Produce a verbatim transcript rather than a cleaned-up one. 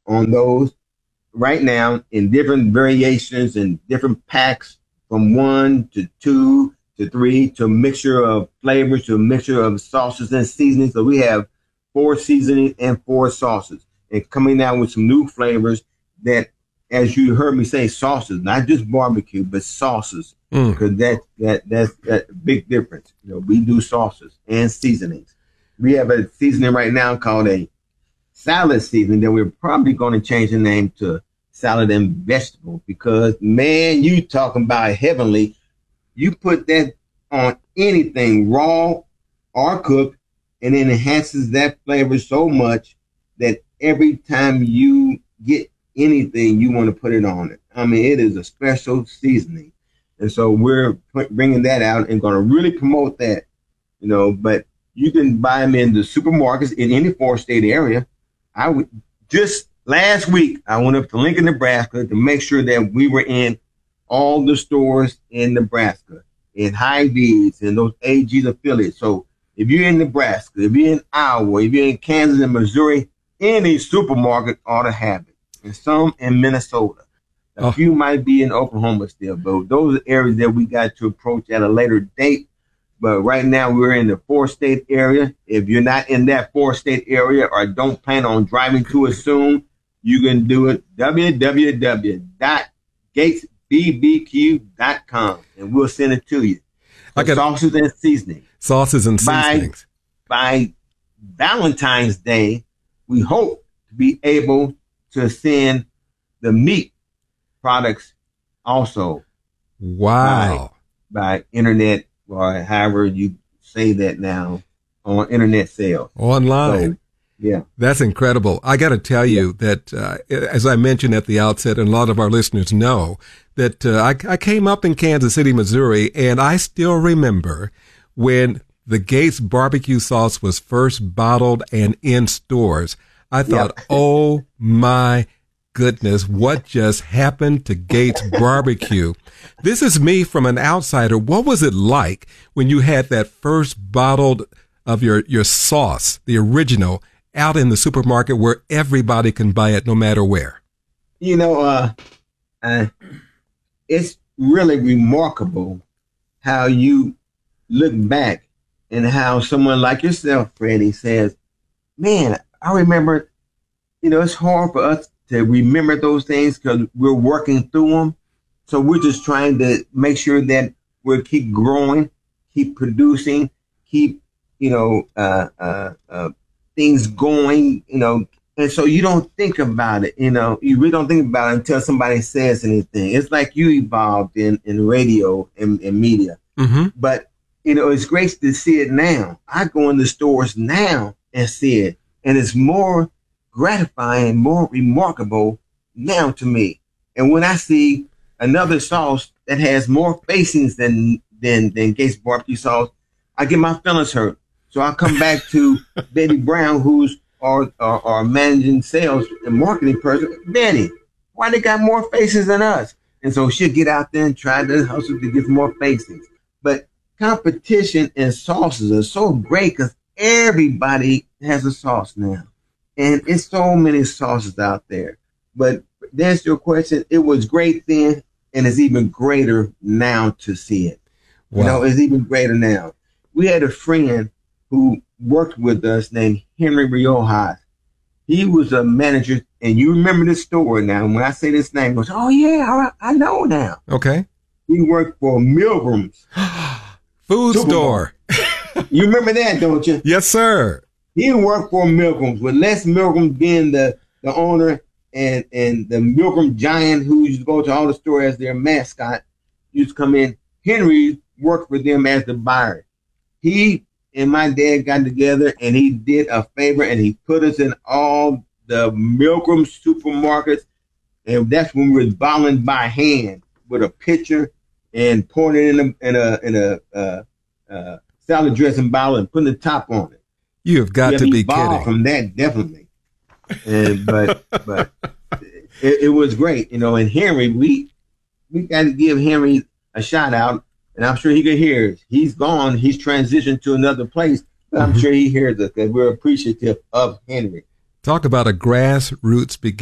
on those right now in different variations and different packs from one to two to three to a mixture of flavors to a mixture of sauces and seasonings. So we have four seasonings and four sauces, and coming out with some new flavors that, as you heard me say, sauces, not just barbecue, but sauces, because mm. that that that's that big difference. You know, we do sauces and seasonings. We have a seasoning right now called a salad seasoning that we're probably going to change the name to salad and vegetable, because man, you talking about heavenly. You put that on anything raw or cooked, and it enhances that flavor so much that every time you get anything, you want to put it on it. I mean, it is a special seasoning. And so we're put, bringing that out and going to really promote that, you know, but you can buy them in the supermarkets in any four-state area. I would just last week, I went up to Lincoln, Nebraska to make sure that we were in all the stores in Nebraska, in Hy-Vee's and those A G's affiliates. So if you're in Nebraska, if you're in Iowa, if you're in Kansas and Missouri, any supermarket ought to have it. And some in Minnesota. A oh. few might be in Oklahoma still, but those are areas that we got to approach at a later date. But right now we're in the four-state area. If you're not in that four-state area or don't plan on driving to it soon, you can do it w w w dot gates b b q dot com, and we'll send it to you. I got sauces and seasonings. Sauces and seasonings. By, by Valentine's Day, we hope to be able to send the meat products also. Wow. By, by internet, or however you say that now, on internet sales. Online. So, yeah. That's incredible. I got to tell you yeah. that, uh, as I mentioned at the outset, and a lot of our listeners know, that uh, I, I came up in Kansas City, Missouri, and I still remember when the Gates barbecue sauce was first bottled and in stores. I thought, yep. oh my goodness, what just happened to Gates barbecue? This is me from an outsider. What was it like when you had that first bottled of your, your sauce, the original, out in the supermarket where everybody can buy it no matter where? You know, uh, uh, it's really remarkable how you look back and how someone like yourself, Freddie, says, man, I remember, you know, it's hard for us to remember those things because we're working through them. So we're just trying to make sure that we'll keep growing, keep producing, keep, you know, uh, uh, uh, things going, you know. And so you don't think about it, you know, you really don't think about it until somebody says anything. It's like you evolved in, in radio and, and media. Mm-hmm. But, you know, it's great to see it now. I go in the stores now and see it. And it's more gratifying, more remarkable now to me. And when I see another sauce that has more facings than than than Gates barbecue sauce, I get my feelings hurt. So I come back to Betty Brown, who's our, our, our managing sales and marketing person. Betty, why they got more facings than us? And so she'll get out there and try to hustle to get more facings. But competition in sauces are so great because everybody has a sauce now. And it's so many sauces out there. But to answer your question, it was great then, and it's even greater now to see it. Wow. You know, it's even greater now. We had a friend who worked with us named Henry Riojas. He was a manager, and you remember this story now. When I say this name, he goes, oh, yeah, I, I know now. Okay. He worked for Milgram's. Food store. You remember that, don't you? Yes, sir. He worked for Milgram's, with Les Milgram being the, the owner and, and the Milgram Giant, who used to go to all the stores as their mascot, used to come in. Henry worked for them as the buyer. He and my dad got together, and he did a favor, and he put us in all the Milgram supermarkets, and that's when we were bottling by hand with a pitcher and pouring it in a in a, in a uh, uh, salad dressing bottle and putting the top on it. You have got yeah, to be kidding. From that, definitely. And but but it, it was great, you know. And Henry, we we got to give Henry a shout out, and I'm sure he could hear us. He's gone. He's transitioned to another place, but I'm mm-hmm. sure he hears us because we're appreciative of Henry. Talk about a grassroots beginning.